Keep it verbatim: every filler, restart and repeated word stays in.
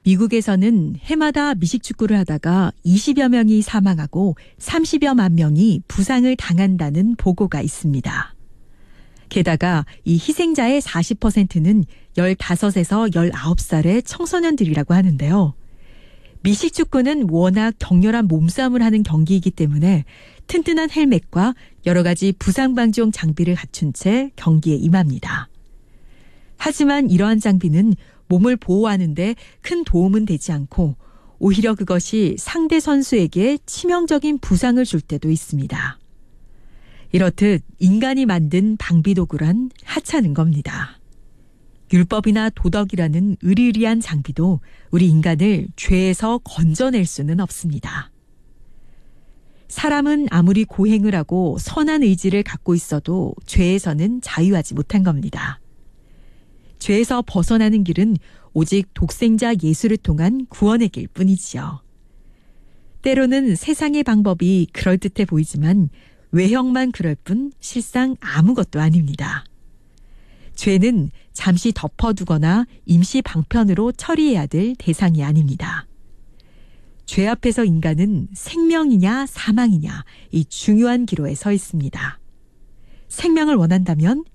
미국에서는 해마다 미식축구를 하다가 이십여 명이 사망하고 삼십여만 명이 부상을 당한다는 보고가 있습니다. 게다가 이 희생자의 사십 퍼센트는 열다섯에서 열아홉 살의 청소년들이라고 하는데요. 미식축구는 워낙 격렬한 몸싸움을 하는 경기이기 때문에 튼튼한 헬멧과 여러 가지 부상방지용 장비를 갖춘 채 경기에 임합니다. 하지만 이러한 장비는 몸을 보호하는 데 큰 도움은 되지 않고 오히려 그것이 상대 선수에게 치명적인 부상을 줄 때도 있습니다. 이렇듯 인간이 만든 방비도구란 하찮은 겁니다. 율법이나 도덕이라는 으리으리한 장비도 우리 인간을 죄에서 건져낼 수는 없습니다. 사람은 아무리 고행을 하고 선한 의지를 갖고 있어도 죄에서는 자유하지 못한 겁니다. 죄에서 벗어나는 길은 오직 독생자 예수를 통한 구원의 길 뿐이지요. 때로는 세상의 방법이 그럴듯해 보이지만 외형만 그럴 뿐 실상 아무것도 아닙니다. 죄는 잠시 덮어두거나 임시 방편으로 처리해야 될 대상이 아닙니다. 죄 앞에서 인간은 생명이냐 사망이냐 이 중요한 기로에 서 있습니다. 생명을 원한다면